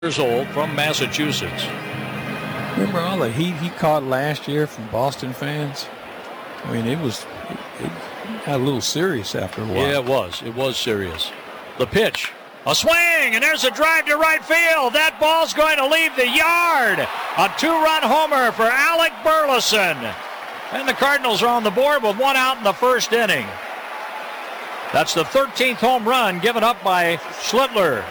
years old from Massachusetts. Remember all the heat he caught last year from Boston fans? I mean, it got a little serious after a while. Yeah, it was. It was serious. The pitch. A swing, and there's a drive to right field. That ball's going to leave the yard. A 2-run homer for Alec Burleson. And the Cardinals are on the board with 1 out in the first inning. That's the 13th home run given up by Schlittler.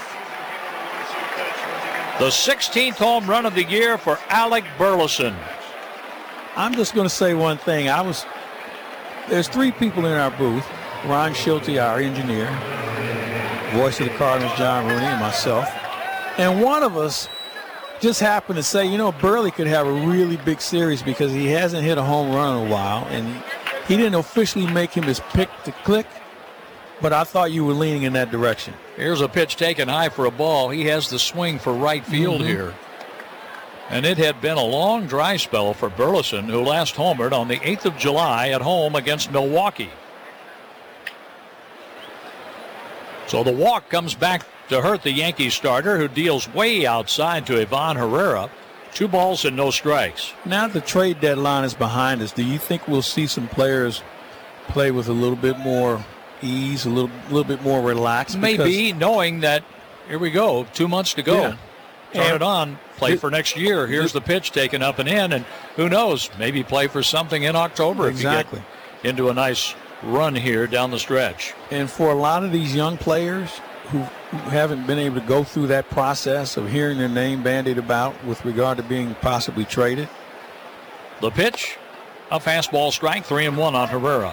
The 16th home run of the year for Alec Burleson. I'm just going to say one thing. There's 3 people in our booth. Ron Schulte, our engineer, voice of the Cardinals, John Rooney, and myself. And one of us just happened to say, Burley could have a really big series because he hasn't hit a home run in a while. And he didn't officially make him his pick to click, but I thought you were leaning in that direction. Here's a pitch taken high for a ball. He has the swing for right field here. And it had been a long dry spell for Burleson, who last homered on the 8th of July at home against Milwaukee. So the walk comes back to hurt the Yankees starter, who deals way outside to Ivan Herrera. 2 balls and no strikes. Now the trade deadline is behind us. Do you think we'll see some players play with a little bit more ease, a little bit more relaxed? Maybe, knowing that, here we go, 2 months to go. Yeah. Turn it on, play for next year. Here's the pitch taken up and in, and who knows, maybe play for something in October exactly. if you get into a nice run here down the stretch. And for a lot of these young players who haven't been able to go through that process of hearing their name bandied about with regard to being possibly traded. The pitch, a fastball strike, 3-1 on Herrera.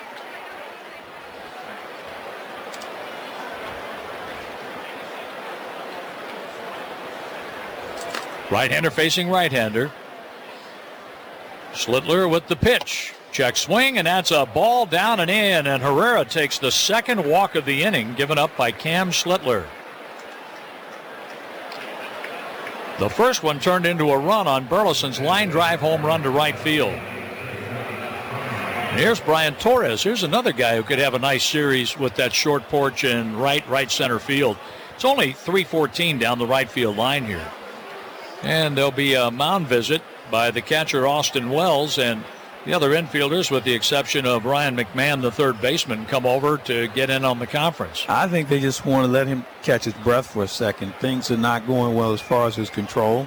Right-hander facing right-hander. Schlittler with the pitch. Check swing, and that's a ball down and in, and Herrera takes the second walk of the inning given up by Cam Schlittler. The first one turned into a run on Burleson's line drive home run to right field. And here's Brian Torres. Here's another guy who could have a nice series with that short porch in right center field. It's only 314 down the right field line here. And there'll be a mound visit by the catcher Austin Wells, and the other infielders, with the exception of Ryan McMahon, the third baseman, come over to get in on the conference. I think they just want to let him catch his breath for a second. Things are not going well as far as his control.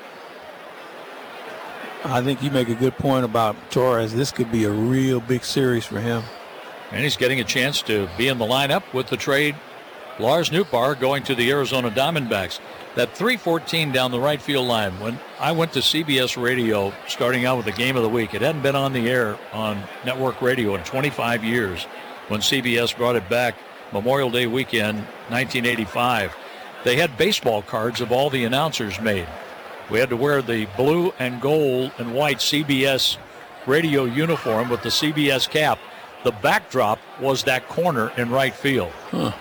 I think you make a good point about Torres. This could be a real big series for him. And he's getting a chance to be in the lineup with the trade. Lars Nootbaar going to the Arizona Diamondbacks. That 314 down the right field line. When I went to CBS Radio starting out with the game of the week, it hadn't been on the air on network radio in 25 years when CBS brought it back Memorial Day weekend, 1985. They had baseball cards of all the announcers made. We had to wear the blue and gold and white CBS radio uniform with the CBS cap. The backdrop was that corner in right field.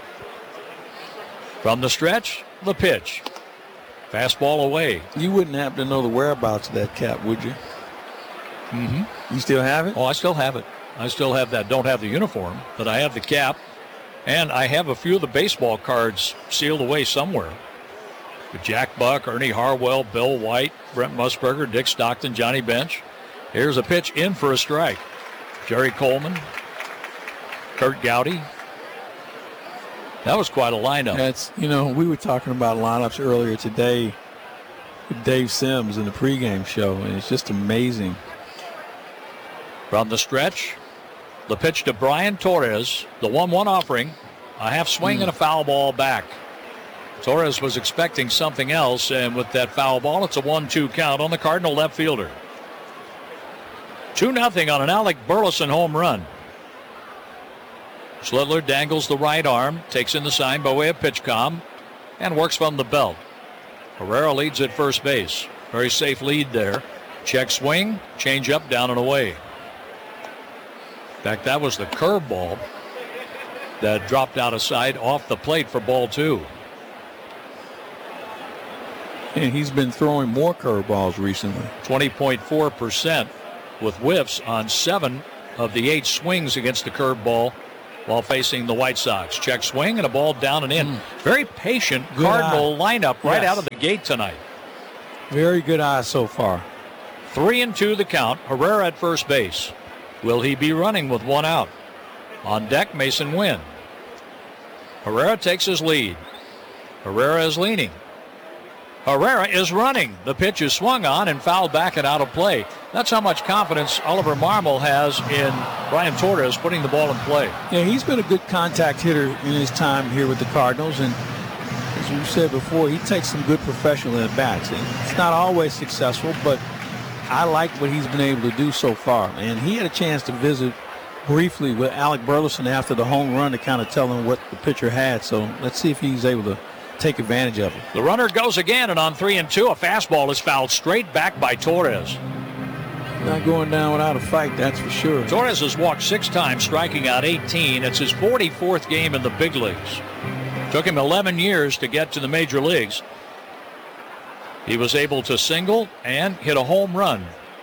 From the stretch, the pitch. Fastball away. You wouldn't happen to know the whereabouts of that cap, would you? Mm-hmm. You still have it? Oh, I still have it. I still have that. Don't have the uniform, but I have the cap. And I have a few of the baseball cards sealed away somewhere. With Jack Buck, Ernie Harwell, Bill White, Brent Musburger, Dick Stockton, Johnny Bench. Here's a pitch in for a strike. Jerry Coleman, Kurt Gowdy. That was quite a lineup. That's, we were talking about lineups earlier today with Dave Sims in the pregame show, and it's just amazing. From the stretch, the pitch to Brian Torres, the 1-1 offering, a half swing and a foul ball back. Torres was expecting something else, and with that foul ball, it's a 1-2 count on the Cardinal left fielder. 2-0 on an Alec Burleson home run. Schlittler dangles the right arm, takes in the sign by way of PitchCom, and works from the belt. Herrera leads at first base. Very safe lead there. Check swing, change up, down and away. In fact, that was the curveball that dropped out of sight off the plate for ball 2. And he's been throwing more curveballs recently. 20.4% with whiffs on 7 of the 8 swings against the curveball while facing the White Sox. Check swing and a ball down and in. Very patient Good Cardinal eye. lineup right Yes. out of the gate tonight. Very good eye so far. 3-2 the count. Herrera at first base. Will he be running with one out? On deck, Mason Wynn. Herrera takes his lead. Herrera is leaning. Herrera is running. The pitch is swung on and fouled back and out of play. That's how much confidence Oliver Marmol has in Brian Torres putting the ball in play. Yeah, he's been a good contact hitter in his time here with the Cardinals, and as you said before, he takes some good professional at-bats. It's not always successful, but I like what he's been able to do so far. And he had a chance to visit briefly with Alec Burleson after the home run to kind of tell him what the pitcher had. So let's see if he's able to take advantage of it. The runner goes again, and on 3-2, a fastball is fouled straight back by Torres. Not going down without a fight, that's for sure. Torres has walked 6 times, striking out 18. It's his 44th game in the big leagues. Took him 11 years to get to the major leagues. He was able to single and hit a home run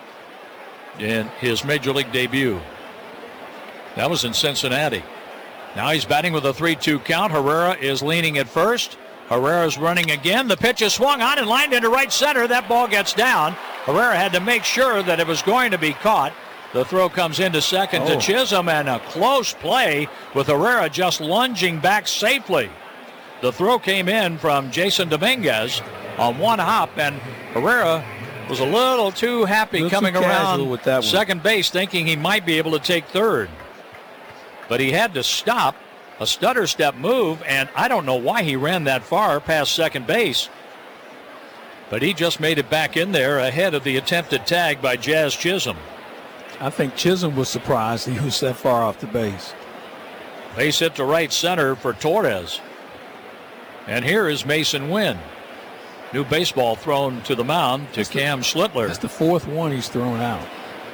in his major league debut. That was in Cincinnati. Now he's batting with a 3-2 count. Herrera is leaning at first. Herrera's running again. The pitch is swung on and lined into right center. That ball gets down. Herrera had to make sure that it was going to be caught. The throw comes into second to Chisholm, and a close play with Herrera just lunging back safely. The throw came in from Jason Dominguez on one hop, and Herrera was a little too happy coming around with that one. Second base, thinking he might be able to take third. But he had to stop. A stutter step move, and I don't know why he ran that far past second base. But he just made it back in there ahead of the attempted tag by Jazz Chisholm. I think Chisholm was surprised he was that far off the base. Base hit to right center for Torres. And here is Mason Wynn. New baseball thrown to the mound to Cam Schlittler. That's the 4th one he's thrown out.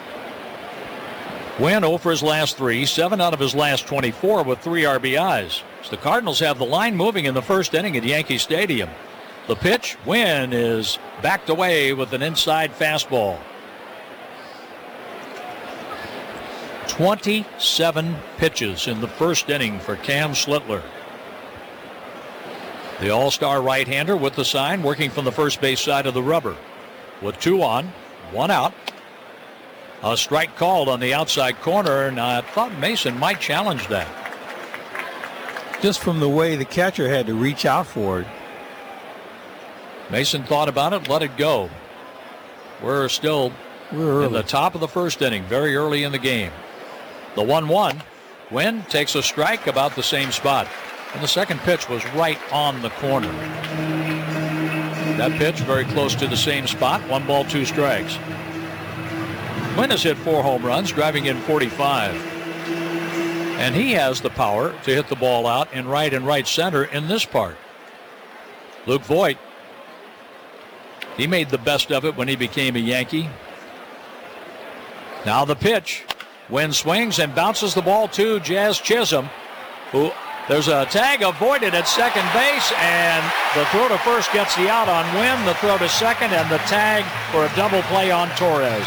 Wynn 0 for his last 3, 7 out of his last 24 with 3 RBIs. So the Cardinals have the line moving in the first inning at Yankee Stadium. The pitch, Wynn is backed away with an inside fastball. 27 pitches in the first inning for Cam Schlittler. The all-star right-hander with the sign, working from the first base side of the rubber. With 2 on, 1 out. A strike called on the outside corner, and I thought Mason might challenge that. Just from the way the catcher had to reach out for it. Mason thought about it, let it go. We're still in the top of the first inning, very early in the game. The 1-1. Wynn takes a strike about the same spot. And the second pitch was right on the corner. That pitch very close to the same spot. 1 ball, 2 strikes. Wynn has hit 4 home runs, driving in 45. And he has the power to hit the ball out in right center in this part. Luke Voit, he made the best of it when he became a Yankee. Now the pitch. Wynn swings and bounces the ball to Jazz Chisholm, who there's a tag avoided at second base, and the throw to first gets the out on Wynn, the throw to second, and the tag for a double play on Torres.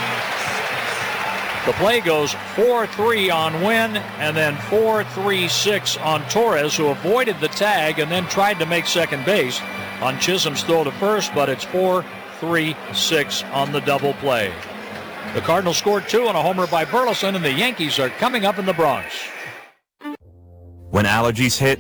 The play goes 4-3 on Wynn and then 4-3-6 on Torres, who avoided the tag and then tried to make second base on Chisholm's throw to first, but it's 4-3-6 on the double play. The Cardinals scored 2 on a homer by Burleson, and the Yankees are coming up in the Bronx. When allergies hit,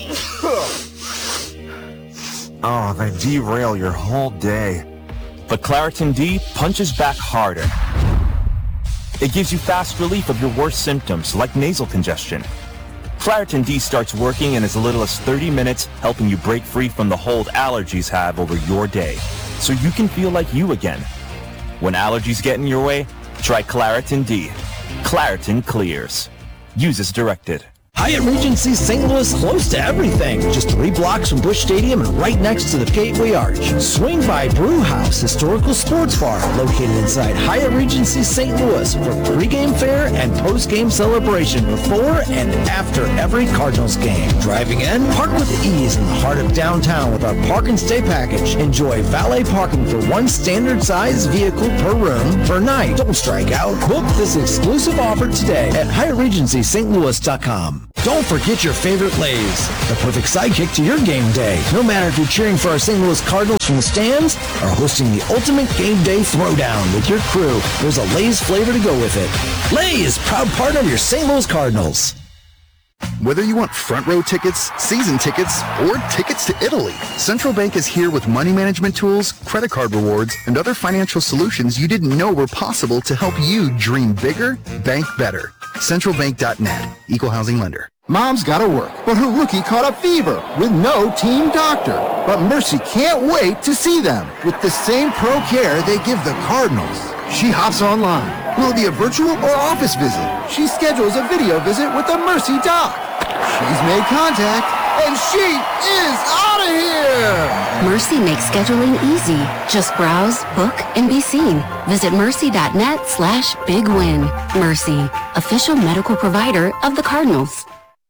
they derail your whole day. But Claritin D punches back harder. It gives you fast relief of your worst symptoms, like nasal congestion. Claritin D starts working in as little as 30 minutes, helping you break free from the hold allergies have over your day, so you can feel like you again. When allergies get in your way, try Claritin D. Claritin clears. Use as directed. Hyatt Regency St. Louis, close to everything. Just 3 blocks from Busch Stadium and right next to the Gateway Arch. Swing by Brew House Historical Sports Bar, located inside Hyatt Regency St. Louis for pregame fare and postgame celebration before and after every Cardinals game. Driving in, park with ease in the heart of downtown with our Park and Stay package. Enjoy valet parking for 1 standard size vehicle per room per night. Don't strike out. Book this exclusive offer today at HyattRegencySt. Louis.com. Don't forget your favorite Lay's, the perfect sidekick to your game day. No matter if you're cheering for our St. Louis Cardinals from the stands or hosting the ultimate game day throwdown with your crew, there's a Lay's flavor to go with it. Lay's, proud partner of your St. Louis Cardinals. Whether you want front row tickets, season tickets, or tickets to Italy, Central Bank is here with money management tools, credit card rewards, and other financial solutions you didn't know were possible to help you dream bigger, bank better. CentralBank.net. Equal housing lender. Mom's gotta work, but her rookie caught a fever with no team doctor. But Mercy can't wait to see them with the same pro care they give the Cardinals. She hops online. Will it be a virtual or office visit? She schedules a video visit with the Mercy doc. She's made contact, and she is out of here! Mercy makes scheduling easy. Just browse, book, and be seen. Visit mercy.net/bigwin. Mercy, official medical provider of the Cardinals.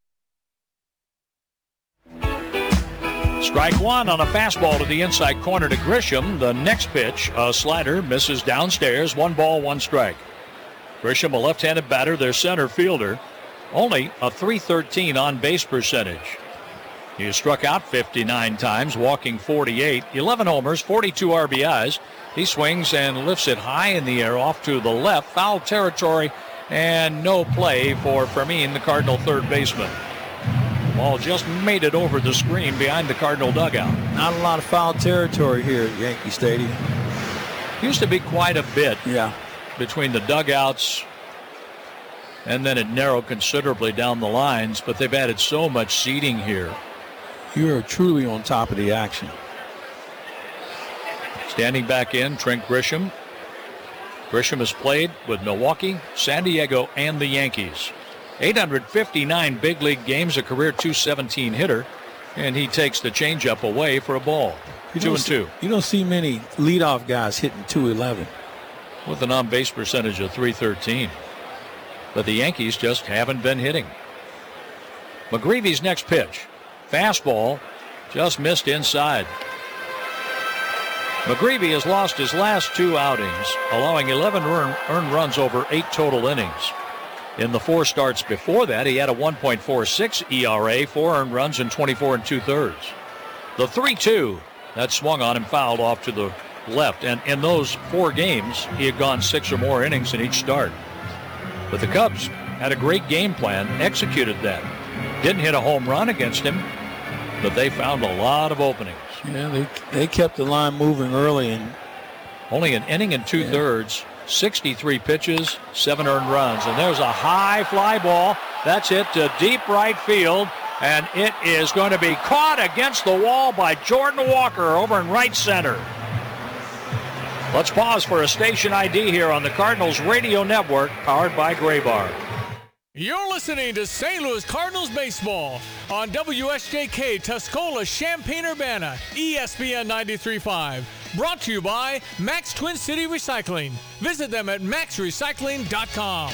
Strike one on a fastball to the inside corner to Grisham. The next pitch, a slider, misses downstairs. 1 ball, 1 strike. Grisham, a left-handed batter, their center fielder. Only a .313 on-base percentage. He has struck out 59 times, walking 48, 11 homers, 42 RBIs. He swings and lifts it high in the air off to the left. Foul territory and no play for Fermin, the Cardinal third baseman. Ball just made it over the screen behind the Cardinal dugout. Not a lot of foul territory here at Yankee Stadium. Used to be quite a bit. Yeah. Between the dugouts, and then it narrowed considerably down the lines, but they've added so much seating here. You're truly on top of the action. Standing back in, Trent Grisham. Grisham has played with Milwaukee, San Diego, and the Yankees. 859 big league games, a career .217 hitter, and he takes the changeup away for a ball. 2-2. You don't see many leadoff guys hitting .211. With an on-base percentage of .313. But the Yankees just haven't been hitting. McGreevy's next pitch. Fastball, just missed inside. McGreevy has lost his last 2 outings, allowing 11 earned runs over 8 total innings. In the 4 starts before that, he had a 1.46 ERA, 4 earned runs, and 24 2/3. The 3-2 that swung on him fouled off to the left, and in those 4 games, he had gone 6 or more innings in each start. But the Cubs had a great game plan, executed that. Didn't hit a home run against him, but they found a lot of openings. Yeah, they kept the line moving early, and only an inning and 2/3. 63 pitches, 7 earned runs. And there's a high fly ball. That's hit to deep right field. And it is going to be caught against the wall by Jordan Walker over in right center. Let's pause for a station ID here on the Cardinals Radio Network, powered by Graybar. You're listening to St. Louis Cardinals baseball on WSJK Tuscola, Champaign-Urbana, ESPN 93.5. Brought to you by Max Twin City Recycling. Visit them at maxrecycling.com.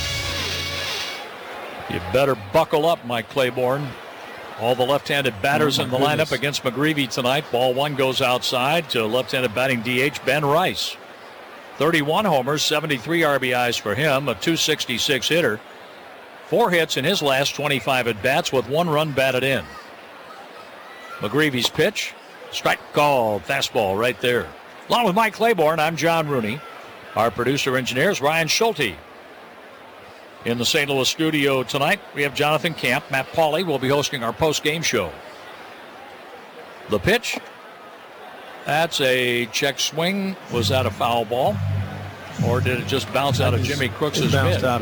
You better buckle up, Mike Claiborne. All the left-handed batters in the lineup against McGreevy tonight. Ball 1 goes outside to left-handed batting DH Ben Rice. 31 homers, 73 RBIs for him, a .266 hitter. 4 hits in his last 25 at-bats with 1 run batted in. McGreevy's pitch, strike called, fastball right there. Along with Mike Claiborne, I'm John Rooney. Our producer-engineer is Ryan Schulte. In the St. Louis studio tonight, we have Jonathan Camp. Matt Pauley will be hosting our post-game show. The pitch, that's a check swing. Was that a foul ball? Or did it just bounce out of Jimmy Crooks' mitt?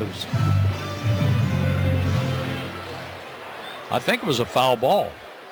I think it was a foul ball.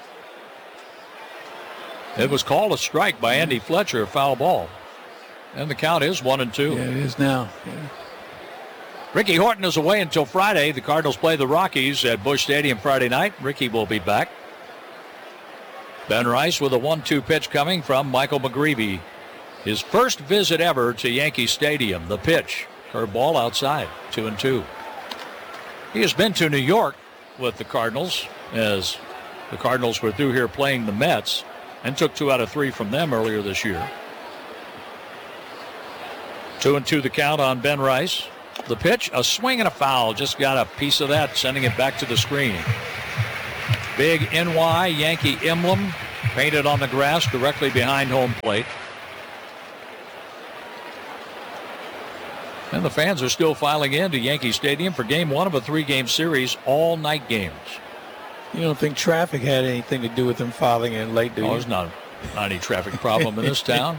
It was called a strike by Andy Fletcher, a foul ball. And the count is 1-2. Yeah, it is now. Yeah. Ricky Horton is away until Friday. The Cardinals play the Rockies at Busch Stadium Friday night. Ricky will be back. Ben Rice with a 1-2 pitch coming from Michael McGreevy. His first visit ever to Yankee Stadium. The pitch, curveball outside, 2-2. He has been to New York with the Cardinals as the Cardinals were through here playing the Mets and took 2 out of 3 from them earlier this year. 2-2 the count on Ben Rice. The pitch, a swing and a foul. Just got a piece of that, sending it back to the screen. Big NY Yankee emblem painted on the grass directly behind home plate. And the fans are still filing into Yankee Stadium for game one of a 3-game series, all night games. You don't think traffic had anything to do with them filing in late, do you? Oh, there's not any traffic problem in this town.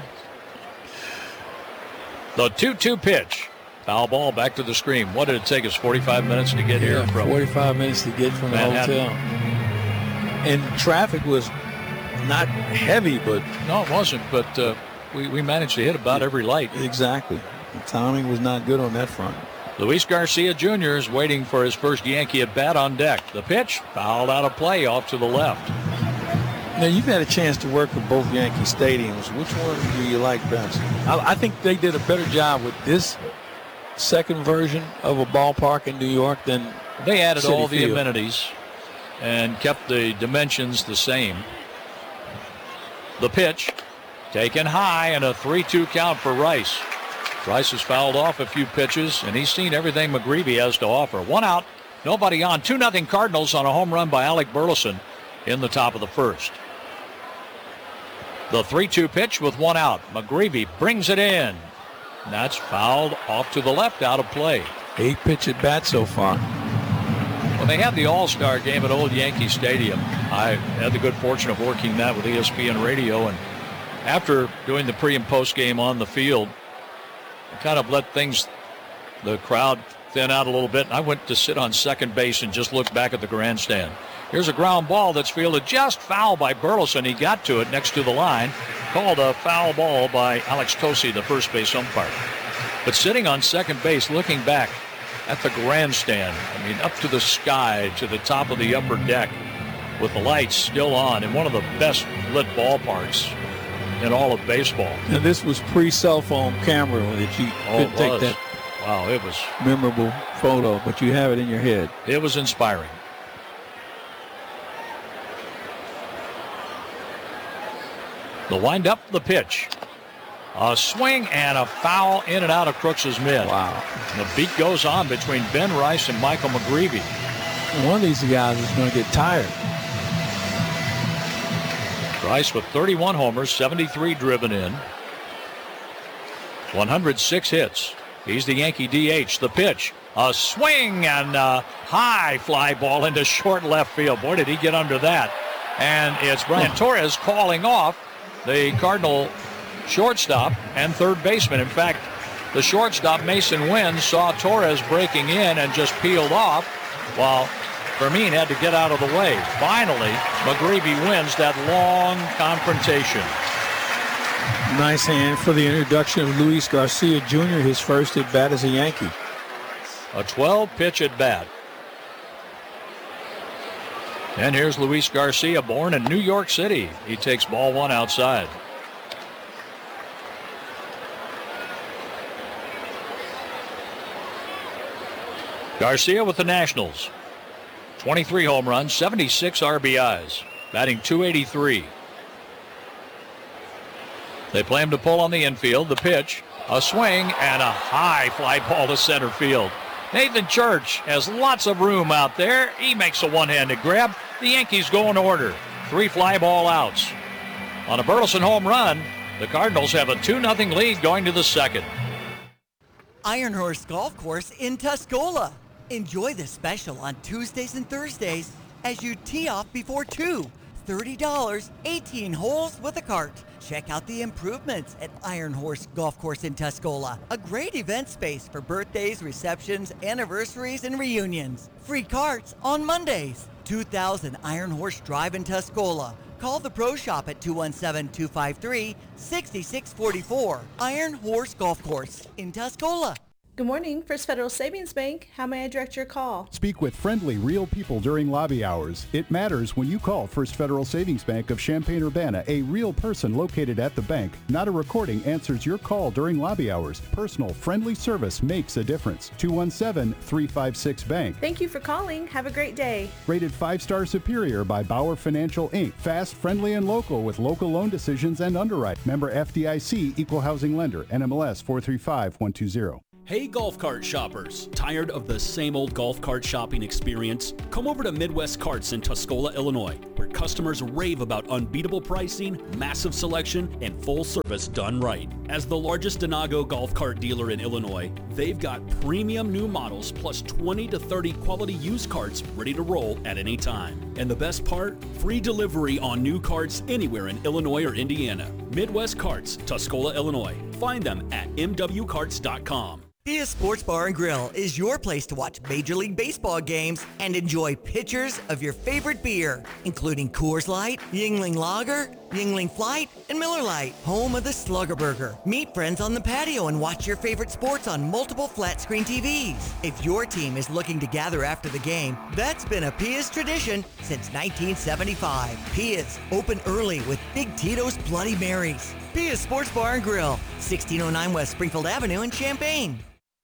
The 2-2 pitch. Foul ball back to the screen. What did it take us, 45 minutes to get here? From 45 minutes to get from Manhattan. the hotel. And traffic was not heavy, but... No, it wasn't, but we managed to hit about every light. Exactly. The timing was not good on that front. Luis Garcia Jr. is waiting for his first Yankee at bat on deck. The pitch, fouled out of play off to the left. Now, you've had a chance to work with both Yankee stadiums. Which one do you like best? I think they did a better job with this second version of a ballpark in New York than they added Citi all the Field. amenities and kept the dimensions the same. The pitch, taken high, and a 3-2 count for Rice. Rice has fouled off a few pitches, and he's seen everything McGreevy has to offer. 1 out, nobody on. 2-0 Cardinals on a home run by Alec Burleson in the top of the first. The 3-2 pitch with 1 out. McGreevy brings it in. And that's fouled off to the left, out of play. 8 pitch at bat so far. When they had the All-Star game at Old Yankee Stadium, I had the good fortune of working that with ESPN Radio, and after doing the pre and post game on the field, I kind of let the crowd thin out a little bit. I went to sit on second base and just look back at the grandstand. Here's a ground ball that's fielded just foul by Burleson. He got to it next to the line. Called a foul ball by Alex Tosi, the first base umpire. But sitting on second base, looking back at the grandstand, I mean, up to the sky, to the top of the upper deck, with the lights still on, in one of the best lit ballparks in all of baseball. Now, this was pre-cell phone camera that you could take that wow, it was memorable photo, but you have it in your head. It was inspiring. The windup, the pitch. A swing and a foul in and out of Crooks' mid. Wow. And the beat goes on between Ben Rice and Michael McGreevy. One of these guys is going to get tired. Rice with 31 homers, 73 driven in, 106 hits. He's the Yankee DH. The pitch, a swing and a high fly ball into short left field. Boy, did he get under that. And it's Brian Torres calling off the Cardinal shortstop and third baseman. In fact, the shortstop, Mason Wynn, saw Torres breaking in and just peeled off, while Fermin had to get out of the way. Finally, McGreevy wins that long confrontation. Nice hand for the introduction of Luis Garcia Jr., his first at bat as a Yankee. A 12-pitch at bat. And here's Luis Garcia, born in New York City. He takes ball one outside. Garcia with the Nationals. 23 home runs, 76 RBIs, batting .283. They play him to pull on the infield. The pitch, a swing, and a high fly ball to center field. Nathan Church has lots of room out there. He makes a one-handed grab. The Yankees go in order. 3 fly ball outs. On a Burleson home run, the Cardinals have a 2-0 lead going to the second. Iron Horse Golf Course in Tuscola. Enjoy the special on Tuesdays and Thursdays as you tee off before 2. $30, 18 holes with a cart. Check out the improvements at Iron Horse Golf Course in Tuscola. A great event space for birthdays, receptions, anniversaries, and reunions. Free carts on Mondays. 2000 Iron Horse Drive in Tuscola. Call the Pro Shop at 217-253-6644. Iron Horse Golf Course in Tuscola. Good morning, First Federal Savings Bank. How may I direct your call? Speak with friendly, real people during lobby hours. It matters when you call First Federal Savings Bank of Champaign-Urbana. A real person located at the bank. Not a recording answers your call during lobby hours. Personal, friendly service makes a difference. 217-356-BANK. Thank you for calling. Have a great day. Rated 5-star superior by Bauer Financial, Inc. Fast, friendly, and local with local loan decisions and underwrite. Member FDIC, Equal Housing Lender, NMLS 435120. Hey golf cart shoppers, tired of the same old golf cart shopping experience? Come over to Midwest Carts in Tuscola, Illinois, where customers rave about unbeatable pricing, massive selection, and full service done right. As the largest Denago golf cart dealer in Illinois, they've got premium new models plus 20 to 30 quality used carts ready to roll at any time. And the best part? Free delivery on new carts anywhere in Illinois or Indiana. Midwest Carts, Tuscola, Illinois. Find them at mwcarts.com. Pia Sports Bar and Grill is your place to watch Major League Baseball games and enjoy pitchers of your favorite beer, including Coors Light, Yuengling Lager, Yuengling Flight, and Miller Lite, home of the Slugger Burger. Meet friends on the patio and watch your favorite sports on multiple flat-screen TVs. If your team is looking to gather after the game, that's been a Pia's tradition since 1975. Pia's, open early with Big Tito's Bloody Marys. Pia's Sports Bar and Grill, 1609 West Springfield Avenue in Champaign.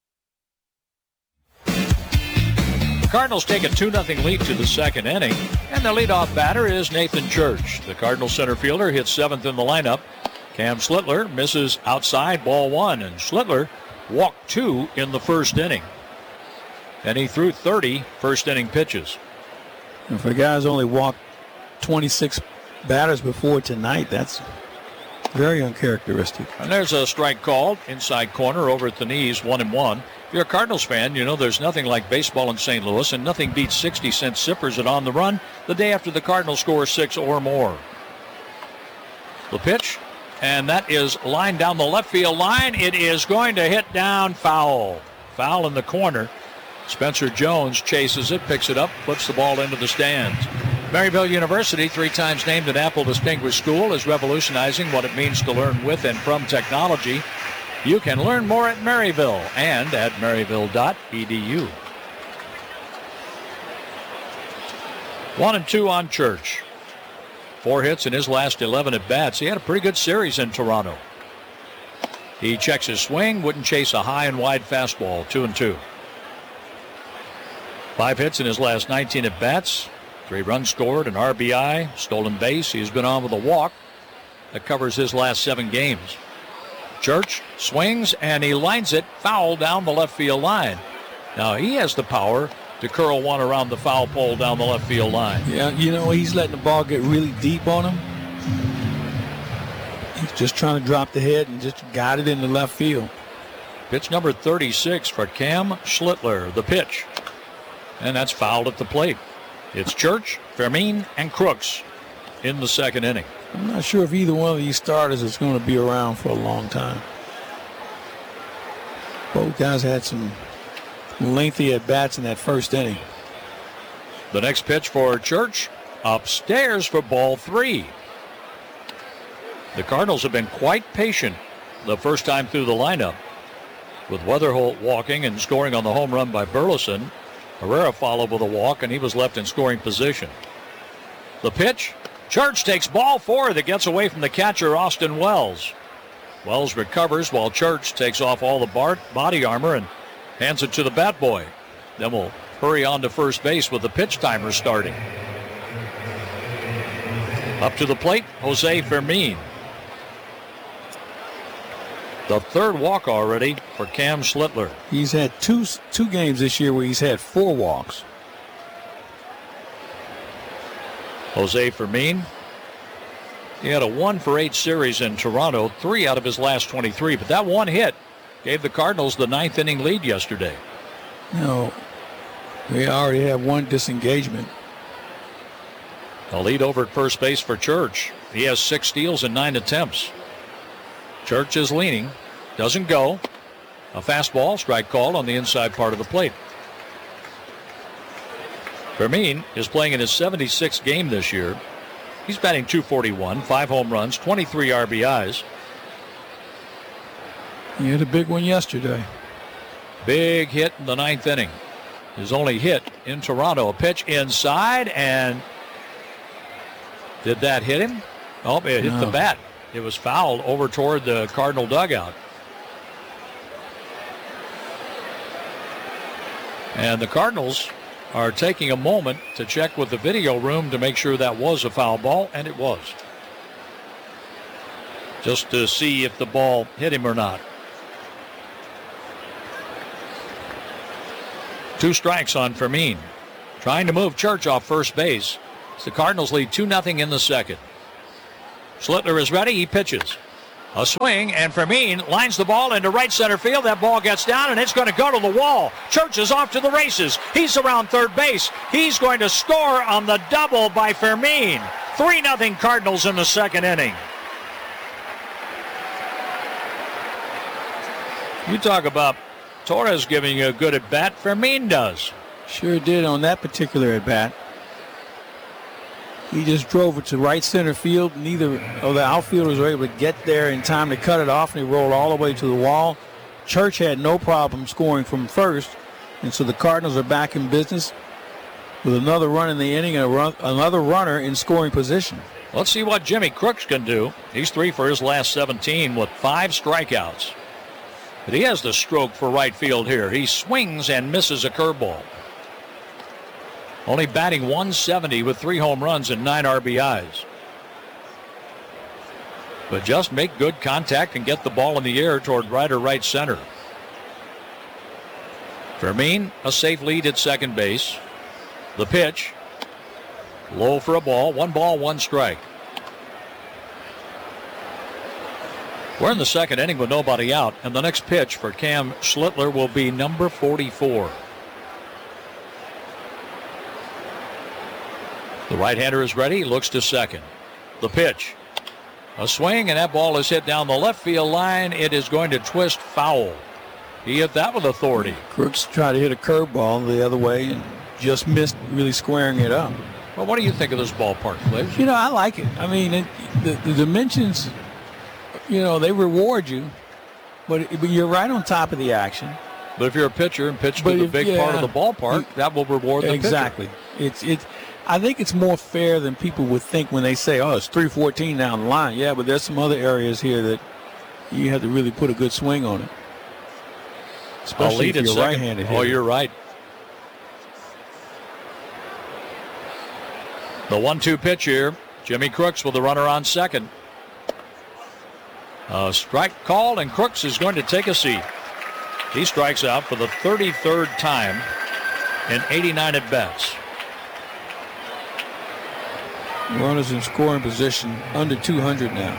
Cardinals take a 2-0 lead to the second inning, and the leadoff batter is Nathan Church. The Cardinals center fielder hits seventh in the lineup. Cam Schlittler misses outside, ball one, and Schlittler walked 2 in the first inning. And he threw 30 first inning pitches. If a guy's only walked 26 batters before tonight, that's very uncharacteristic. And there's a strike called inside corner over at the knees, 1-1. If you're a Cardinals fan, you know there's nothing like baseball in St. Louis, and nothing beats 60-cent sippers at On the Run the day after the Cardinals score 6 or more. The pitch, and that is lined down the left field line. It is going to hit down foul. Foul in the corner. Spencer Jones chases it, picks it up, flips the ball into the stands. Maryville University, 3 times named an Apple Distinguished School, is revolutionizing what it means to learn with and from technology. You can learn more at Maryville and at maryville.edu. 1-2 on Church. 4 hits in his last 11 at-bats. He had a pretty good series in Toronto. He checks his swing, wouldn't chase a high and wide fastball, 2-2. 5 hits in his last 19 at-bats. 3 runs scored, an RBI, stolen base. He's been on with a walk. That covers his last 7 games. Church swings, and he lines it foul down the left field line. Now, he has the power to curl one around the foul pole down the left field line. Yeah, you know, he's letting the ball get really deep on him. He's just trying to drop the head and just got it in the left field. Pitch number 36 for Cam Schlittler, the pitch. And that's fouled at the plate. It's Church, Fermin, and Crooks in the second inning. I'm not sure if either one of these starters is going to be around for a long time. Both guys had some lengthy at-bats in that first inning. The next pitch for Church, upstairs for ball 3. The Cardinals have been quite patient the first time through the lineup. With Weatherholt walking and scoring on the home run by Burleson, Herrera followed with a walk, and he was left in scoring position. The pitch, Church takes ball 4 that gets away from the catcher, Austin Wells. Wells recovers while Church takes off all the body armor and hands it to the bat boy. Then we'll hurry on to first base with the pitch timer starting. Up to the plate, Jose Fermin. The 3rd walk already for Cam Schlittler. He's had two games this year where he's had 4 walks. Jose Fermin, he had a 1-for-8 series in Toronto, 3 out of his last 23. But that one hit gave the Cardinals the 9th inning lead yesterday. You know, we already have 1 disengagement. A lead over at first base for Church. He has 6 steals and 9 attempts. Church is leaning, doesn't go. A fastball, strike called on the inside part of the plate. Fermin is playing in his 76th game this year. He's batting .241, 5 home runs, 23 RBIs. He had a big one yesterday. Big hit in the 9th inning. His only hit in Toronto. A pitch inside, and did that hit him? Oh, it hit the bat. It was fouled over toward the Cardinal dugout. And the Cardinals are taking a moment to check with the video room to make sure that was a foul ball, and it was. Just to see if the ball hit him or not. 2 strikes on Fermin. Trying to move Church off first base. The Cardinals lead 2-0 in the second. Schlittler is ready. He pitches. A swing, and Fermin lines the ball into right center field. That ball gets down, and it's going to go to the wall. Church is off to the races. He's around third base. He's going to score on the double by Fermin. 3-0 Cardinals in the second inning. You talk about Torres giving you a good at-bat. Fermin does. Sure did on that particular at-bat. He just drove it to right center field. Neither of the outfielders were able to get there in time to cut it off, and he rolled all the way to the wall. Church had no problem scoring from first, and so the Cardinals are back in business with another run in the inning and another runner in scoring position. Let's see what Jimmy Crooks can do. He's 3 for his last 17 with 5 strikeouts. But he has the stroke for right field here. He swings and misses a curveball. Only batting .170 with 3 home runs and 9 RBIs. But just make good contact and get the ball in the air toward right or right center. Fermin, a safe lead at second base. The pitch. Low for a ball. 1 ball, 1 strike. We're in the second inning with nobody out, and the next pitch for Cam Schlittler will be number 44. The right-hander is ready, looks to second. The pitch. A swing, and that ball is hit down the left field line. It is going to twist foul. He hit that with authority. Crooks tried to hit a curveball the other way and just missed really squaring it up. Well, what do you think of this ballpark, Cliff? You know, I like it. I mean, the dimensions, you know, they reward you, but you're right on top of the action. But if you're a pitcher and pitch to the big part of the ballpark, that will reward the exactly. pitcher. It's. I think it's more fair than people would think when they say, oh, it's 314 down the line. Yeah, but there's some other areas here that you have to really put a good swing on it. Especially if you're right-handed. Oh, you're right. The 1-2 pitch here. Jimmy Crooks with the runner on second. A strike called, and Crooks is going to take a seat. He strikes out for the 33rd time in 89 at-bats. Runners in scoring position under 200 now.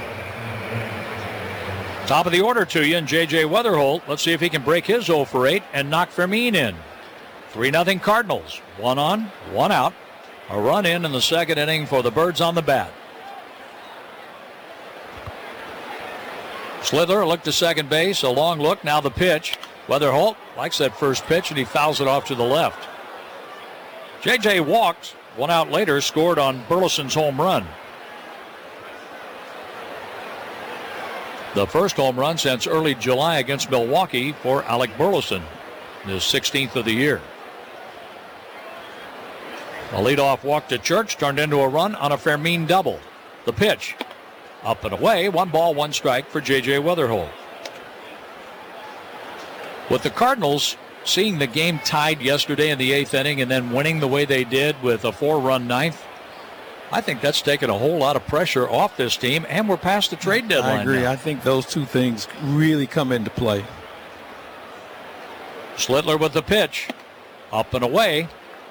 Top of the order to you, and J.J. Weatherholt. Let's see if he can break his 0 for 8 and knock Fermin in. 3-0 Cardinals. 1 on, 1 out. A run in the second inning for the Birds on the bat. Schlittler looked to second base. A long look. Now the pitch. Weatherholt likes that first pitch, and he fouls it off to the left. J.J. walked. 1 out later, scored on Burleson's home run. The first home run since early July against Milwaukee for Alec Burleson, his 16th of the year. A leadoff walk to Church turned into a run on a Fermin double. The pitch, up and away, 1 ball, 1 strike for J.J. Weatherholt. With the Cardinals seeing the game tied yesterday in the 8th inning and then winning the way they did with a 4-run 9th, I think that's taken a whole lot of pressure off this team, and we're past the trade deadline. I agree. Now. I think those two things really come into play. Schlittler with the pitch, up and away.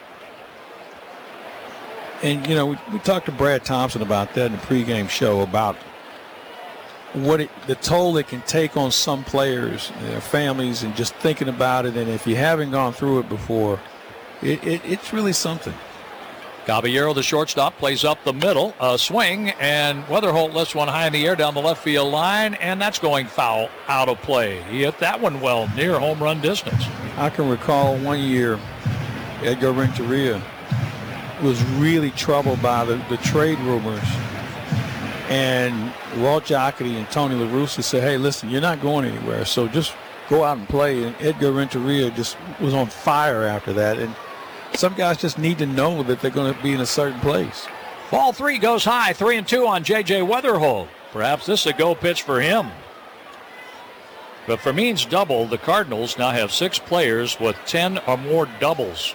And, you know, we talked to Brad Thompson about that in the pregame show about the toll it can take on some players, their families, and just thinking about it. And if you haven't gone through it before, it's really something. Caballero, the shortstop, plays up the middle. A swing, and Weatherholt lifts one high in the air down the left field line, and that's going foul out of play. He hit that one well, near home run distance. I can recall one year Edgar Renteria was really troubled by the trade rumors. And Walt Jocketty and Tony La Russa said, hey, listen, you're not going anywhere, so just go out and play. And Edgar Renteria just was on fire after that. And some guys just need to know that they're going to be in a certain place. Ball 3 goes high, 3-2 on J.J. Weatherholt. Perhaps this is a go pitch for him. But for Fermin's double, the Cardinals now have 6 players with 10 or more doubles.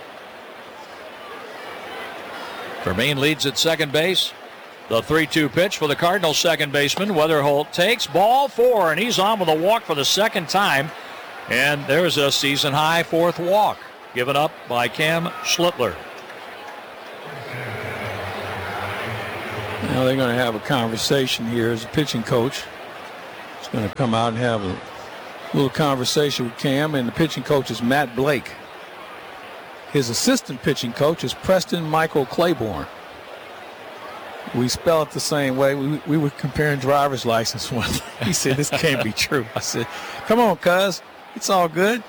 Fermin leads at second base. The 3-2 pitch for the Cardinals second baseman. Weatherholt takes ball 4, and he's on with a walk for the second time. And there's a season-high 4th walk. given up by Cam Schlittler. Now they're going to have a conversation here as a pitching coach. He's going to come out and have a little conversation with Cam, and the pitching coach is Matt Blake. His assistant pitching coach is Preston Michael Claiborne. We spell it the same way. We were comparing driver's license one day. He said, this can't be true. I said, come on, cuz. It's all good.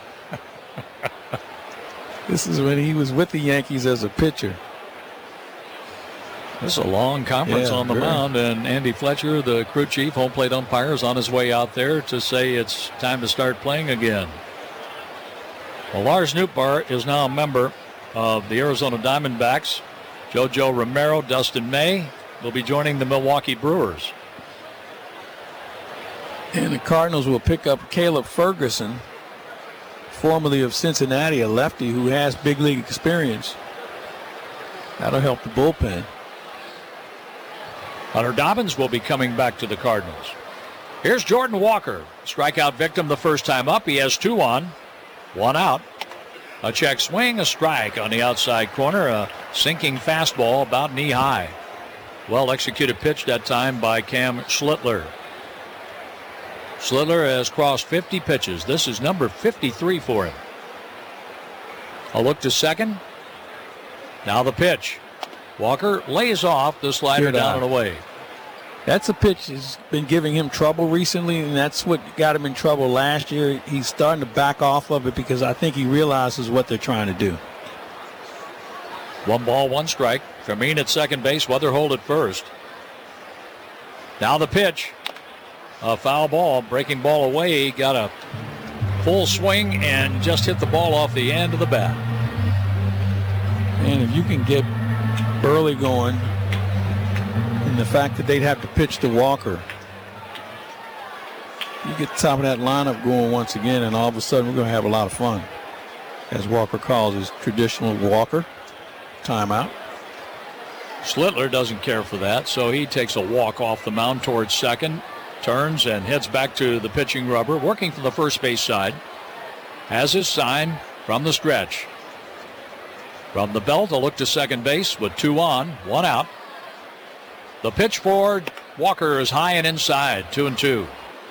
This is when he was with the Yankees as a pitcher. This is a long conference on the mound, and Andy Fletcher, the crew chief, home plate umpire, is on his way out there to say it's time to start playing again. Well, Lars Nootbaar is now a member of the Arizona Diamondbacks. JoJo Romero, Dustin May will be joining the Milwaukee Brewers. And the Cardinals will pick up Caleb Ferguson, formerly of Cincinnati, a lefty who has big league experience. That'll help the bullpen. Hunter Dobbins will be coming back to the Cardinals. Here's Jordan Walker, strikeout victim the first time up. He has 2 on, 1 out. A check swing, a strike on the outside corner, a sinking fastball about knee high. Well executed pitch that time by Cam Schlittler. Schlittler has crossed 50 pitches. This is number 53 for him. A look to second. Now the pitch. Walker lays off the slider down and away. That's a pitch that's been giving him trouble recently, and that's what got him in trouble last year. He's starting to back off of it because I think he realizes what they're trying to do. 1 ball, 1 strike. Fermin at second base, Weatherhold at first. Now the pitch. A foul ball, breaking ball away. Got a full swing and just hit the ball off the end of the bat. And if you can get Burley going, and the fact that they'd have to pitch to Walker, you get the top of that lineup going once again, and all of a sudden we're going to have a lot of fun. As Walker calls his traditional Walker timeout. Schlittler doesn't care for that, so he takes a walk off the mound towards second, turns and heads back to the pitching rubber, working from the first base side. Has his sign from the stretch. From the belt, a look to second base with 2 on, 1 out. The pitch for Walker is high and inside, 2-2.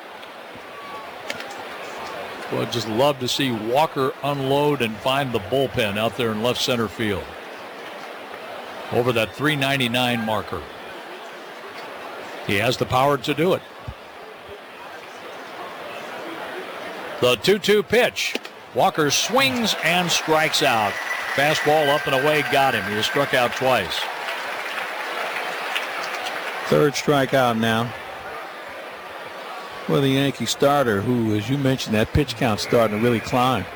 Well, I'd just love to see Walker unload and find the bullpen out there in left center field. Over that 399 marker. He has the power to do it. The 2-2 pitch. Walker swings and strikes out. Fastball up and away, got him. He was struck out twice. 3rd strikeout now. Well, the Yankee starter, who, as you mentioned, that pitch count's starting to really climb.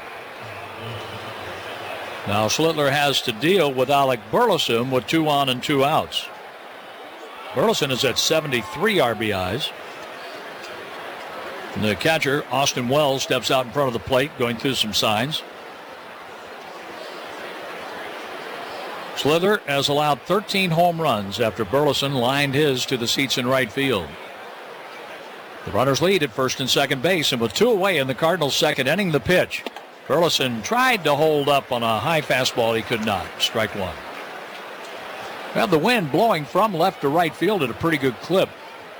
Now Schlittler has to deal with Alec Burleson with 2 on and 2 outs. Burleson is at 73 RBIs. And the catcher, Austin Wells, steps out in front of the plate, going through some signs. Schlittler has allowed 13 home runs after Burleson lined his to the seats in right field. The runners lead at first and second base, and with 2 away in the Cardinals' second inning, the pitch. Burleson tried to hold up on a high fastball. He could not. Strike 1. Well, the wind blowing from left to right field at a pretty good clip.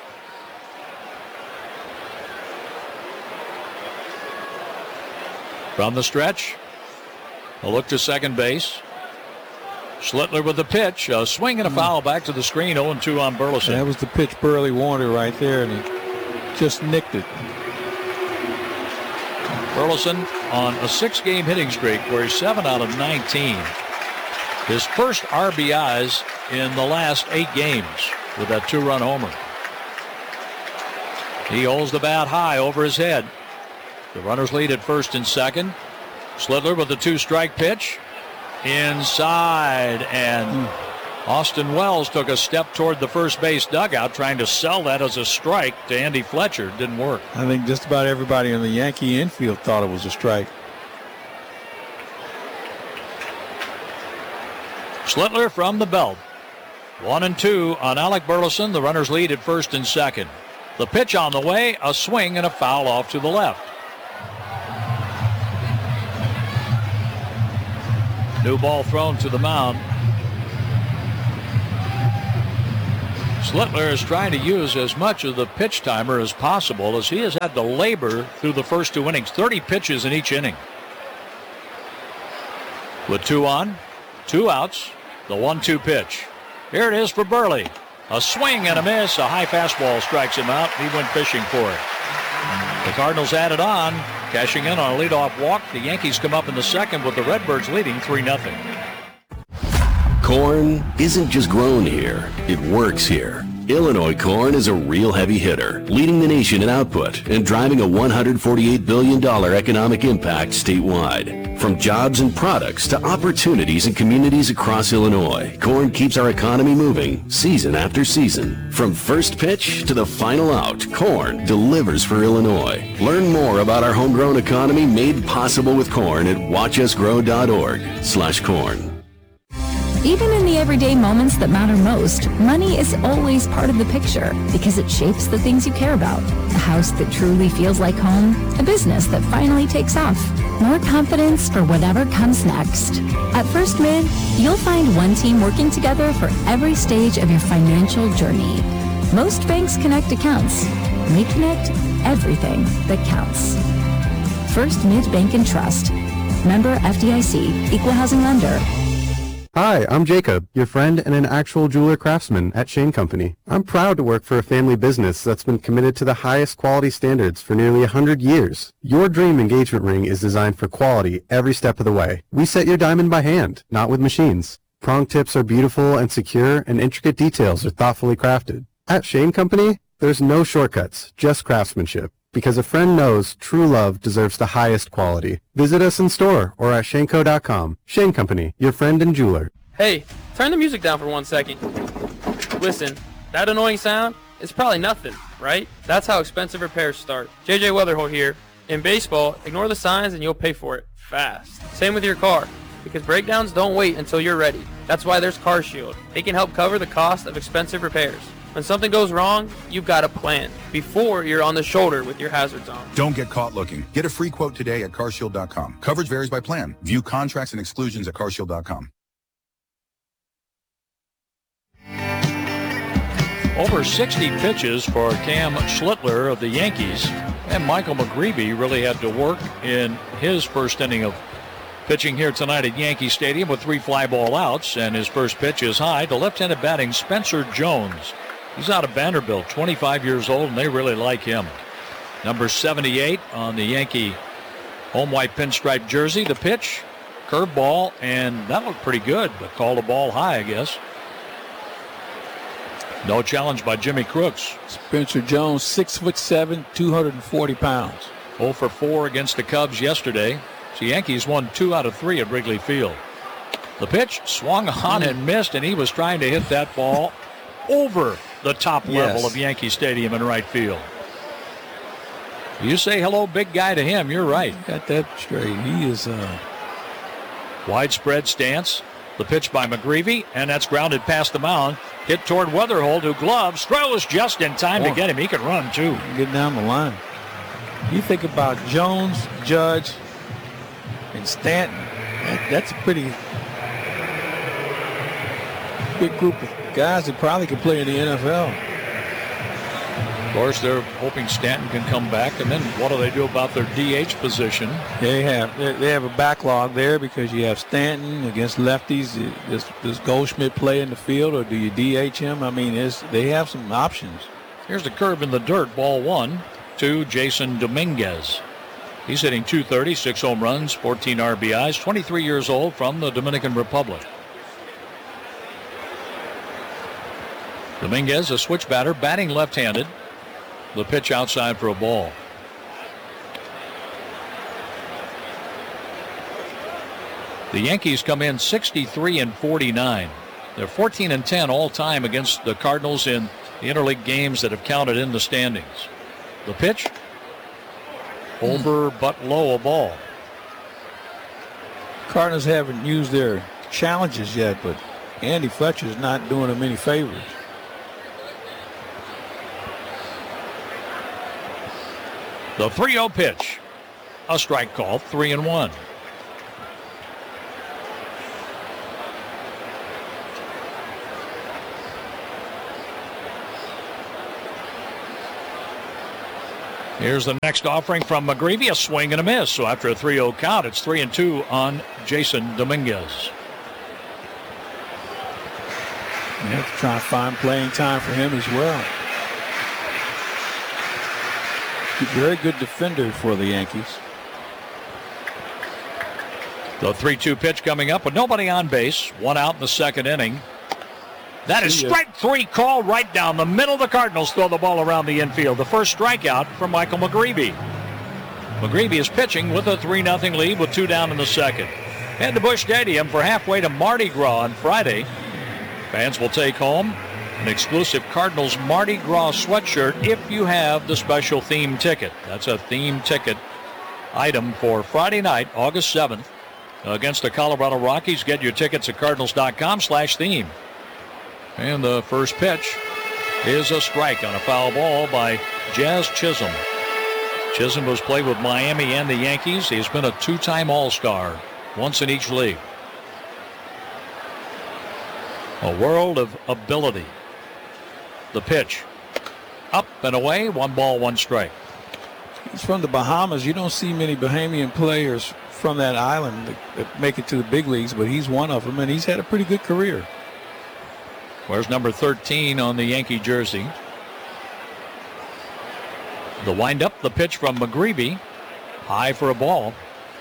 From the stretch, a look to second base. Schlittler with the pitch, a swing and a foul back to the screen, 0-2 on Burleson. That was the pitch Burley wanted right there, and he just nicked it. Burleson on a 6-game hitting streak where he's 7 out of 19. His first RBIs in the last 8 games with that 2-run homer. He holds the bat high over his head. The runners lead at first and second. Schlittler with the 2-strike pitch. Inside, and Austin Wells took a step toward the first base dugout, trying to sell that as a strike to Andy Fletcher. Didn't work. I think just about everybody in the Yankee infield thought it was a strike. Schlittler from the belt. 1-2 on Alec Burleson. The runners lead at first and second. The pitch on the way, a swing and a foul off to the left. New ball thrown to the mound. Schlittler is trying to use as much of the pitch timer as possible as he has had to labor through the first 2 innings. 30 pitches in each inning. With 2 on, 2 outs, the 1-2 pitch. Here it is for Burley. A swing and a miss. A high fastball strikes him out. He went fishing for it. The Cardinals added on, cashing in on a leadoff walk. The Yankees come up in the second with the Redbirds leading 3-0. Corn isn't just grown here, it works here. Illinois corn is a real heavy hitter, leading the nation in output and driving a $148 billion economic impact statewide. From jobs and products to opportunities in communities across Illinois, corn keeps our economy moving season after season. From first pitch to the final out, corn delivers for Illinois. Learn more about our homegrown economy made possible with corn at watchusgrow.org/corn. Even in the everyday moments that matter most, money is always part of the picture because it shapes the things you care about. A house that truly feels like home, a business that finally takes off, more confidence for whatever comes next. At First Mid, you'll find one team working together for every stage of your financial journey. Most banks connect accounts. We connect everything that counts. First Mid Bank and Trust. Member FDIC, Equal Housing Lender. Hi, I'm Jacob, your friend and an actual jeweler craftsman at Shane Company. I'm proud to work for a family business that's been committed to the highest quality standards for nearly 100 years. Your dream engagement ring is designed for quality every step of the way. We set your diamond by hand, not with machines. Prong tips are beautiful and secure, and intricate details are thoughtfully crafted. At Shane Company, there's no shortcuts, just craftsmanship. Because a friend knows true love deserves the highest quality. Visit us in store or at shaneco.com. Shane Company, your friend and jeweler. Hey, turn the music down for 1 second. Listen, that annoying sound is probably nothing, right? That's how expensive repairs start. JJ Weatherholt here. In baseball, ignore the signs and you'll pay for it fast. Same with your car, because breakdowns don't wait until you're ready. That's why there's CarShield. They can help cover the cost of expensive repairs. When something goes wrong, you've got a plan before you're on the shoulder with your hazards on. Don't get caught looking. Get a free quote today at carshield.com. Coverage varies by plan. View contracts and exclusions at carshield.com. Over 60 pitches for Cam Schlittler of the Yankees. And Michael McGreevy really had to work in his first inning of pitching here tonight at Yankee Stadium with 3 fly ball outs. And his first pitch is high to left-handed batting Spencer Jones. He's out of Vanderbilt, 25 years old, and they really like him. Number 78 on the Yankee home white pinstripe jersey. The pitch, curveball, and that looked pretty good, but called the ball high, I guess. No challenge by Jimmy Crooks. Spencer Jones, 6'7", 240 pounds. 0 for 4 against the Cubs yesterday. The Yankees won 2 out of 3 at Wrigley Field. The pitch swung on and missed, and he was trying to hit that ball over the top level of Yankee Stadium in right field. You say hello, big guy, to him. You're right. Got that straight. He is widespread stance. The pitch by McGreevy, and that's grounded past the mound. Hit toward Weatherholt, who gloves, throws just in time to get him. He can run, too. Get down the line. You think about Jones, Judge, and Stanton. That's a pretty big group of guys that probably could play in the NFL. Of course, they're hoping Stanton can come back. And then what do they do about their DH position? They have a backlog there because you have Stanton against lefties. Does Goldschmidt play in the field, or do you DH him? I mean, they have some options. Here's the curve in the dirt. Ball 1 to Jason Dominguez. He's hitting .230, 6 home runs, 14 RBIs, 23 years old, from the Dominican Republic. Dominguez, a switch batter, batting left-handed. The pitch outside for a ball. The Yankees come in 63-49. They're 14-10 all-time against the Cardinals in the interleague games that have counted in the standings. The pitch, over but low, a ball. Cardinals haven't used their challenges yet, but Andy Fletcher's not doing them any favors. The 3-0 pitch. A strike call, 3-1. Here's the next offering from McGreevy, a swing and a miss. So after a 3-0 count, it's 3-2 on Jason Dominguez. You have to try and find playing time for him as well. Very good defender for the Yankees. The 3-2 pitch coming up with nobody on base. One out in the second inning. That is strike three call right down the middle. The Cardinals throw the ball around the infield. The first strikeout from Michael McGreevy. McGreevy is pitching with a 3-0 lead with 2 down in the second. Head to Busch Stadium for halfway to Mardi Gras on Friday. Fans will take home an exclusive Cardinals Mardi Gras sweatshirt if you have the special theme ticket. That's a theme ticket item for Friday night, August 7th. Against the Colorado Rockies. Get your tickets at cardinals.com/theme. And the first pitch is a strike on a foul ball by Jazz Chisholm. Chisholm has played with Miami and the Yankees. He's been a 2-time All-Star, once in each league. A world of ability. The pitch. Up and away, 1 ball, 1 strike. He's from the Bahamas. You don't see many Bahamian players from that island that make it to the big leagues, but he's one of them, and he's had a pretty good career. Where's number 13 on the Yankee jersey? The windup, the pitch from McGreevy. High for a ball.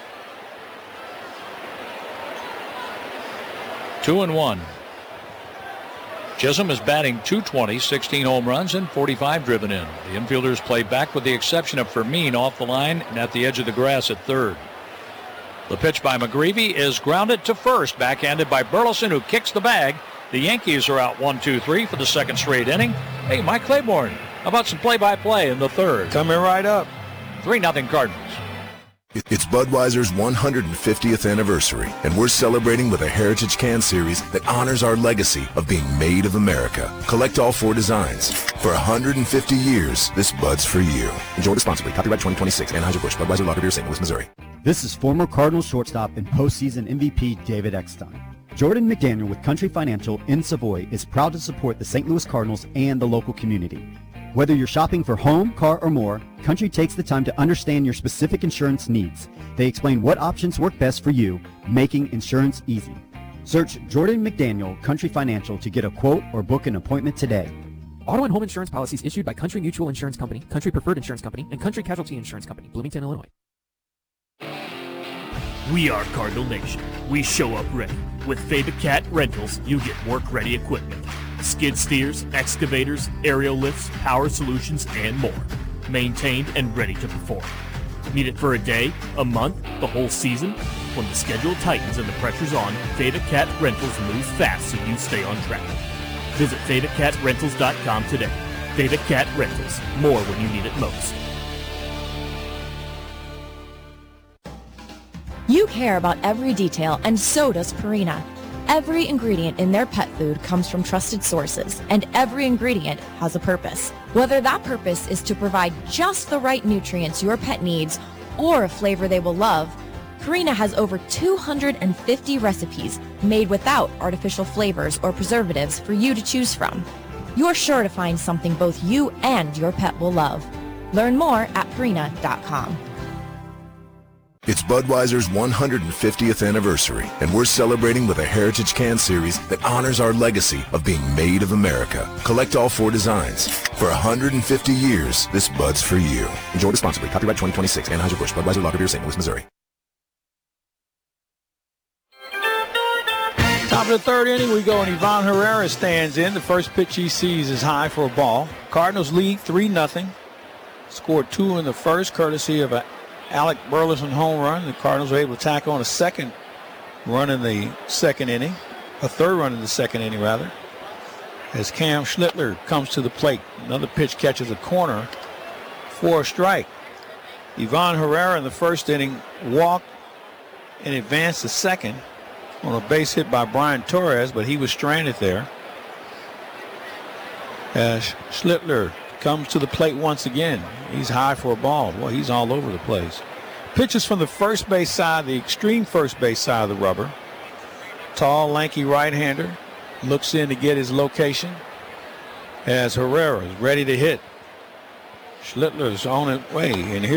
2-1. Chisholm is batting .220, 16 home runs and 45 driven in. The infielders play back with the exception of Fermin off the line and at the edge of the grass at third. The pitch by McGreevy is grounded to first, backhanded by Burleson, who kicks the bag. The Yankees are out 1-2-3 for the second straight inning. Hey, Mike Claiborne, how about some play-by-play in the third? Coming right up. 3-0 Cardinals. It's Budweiser's 150th anniversary, and we're celebrating with a Heritage Can Series that honors our legacy of being made of America. Collect all 4 designs. For 150 years, this Bud's for you. Enjoy responsibly. Copyright 2026. Anheuser-Busch. Budweiser Lager Beer, St. Louis, Missouri. This is former Cardinals shortstop and postseason MVP David Eckstein. Jordan McDaniel with Country Financial in Savoy is proud to support the St. Louis Cardinals and the local community. Whether you're shopping for home, car, or more, Country takes the time to understand your specific insurance needs. They explain what options work best for you, making insurance easy. Search Jordan McDaniel Country Financial to get a quote or book an appointment today. Auto and home insurance policies issued by Country Mutual Insurance Company, Country Preferred Insurance Company, and Country Casualty Insurance Company, Bloomington, Illinois. We are Cardinal Nation. We show up ready. With Fava-Cat Rentals, you get work-ready equipment. Skid steers, excavators, aerial lifts, power solutions, and more. Maintained and ready to perform. Need it for a day, a month, the whole season? When the schedule tightens and the pressure's on, Fava-Cat Rentals moves fast so you stay on track. Visit FavaCatRentals.com today. Fava-Cat Rentals. More when you need it most. You care about every detail, and so does Purina. Every ingredient in their pet food comes from trusted sources, and every ingredient has a purpose. Whether that purpose is to provide just the right nutrients your pet needs or a flavor they will love, Purina has over 250 recipes made without artificial flavors or preservatives for you to choose from. You're sure to find something both you and your pet will love. Learn more at Purina.com. It's Budweiser's 150th anniversary, and we're celebrating with a Heritage Can Series that honors our legacy of being made of America. Collect all 4 designs. For 150 years, this Bud's for you. Enjoy responsibly. Copyright 2026. Anheuser-Busch. Budweiser Lager Beer, St. Louis, Missouri. Top of the third inning, we go, and Ivan Herrera stands in. The first pitch he sees is high for a ball. Cardinals lead 3-0. Scored 2 in the first, courtesy of a Alec Burleson home run. The Cardinals were able to tack on a second run in the second inning, a third run in the second inning, rather, as Cam Schlittler comes to the plate. Another pitch catches a corner for a strike. Ivan Herrera in the first inning walked and advanced to second on a base hit by Brian Torres, but he was stranded there. As Schlittler comes to the plate once again. He's high for a ball. Well, he's all over the place. Pitches from the first base side, the extreme first base side of the rubber. Tall, lanky right-hander. Looks in to get his location as Herrera is ready to hit. Schlittler's on his way, and here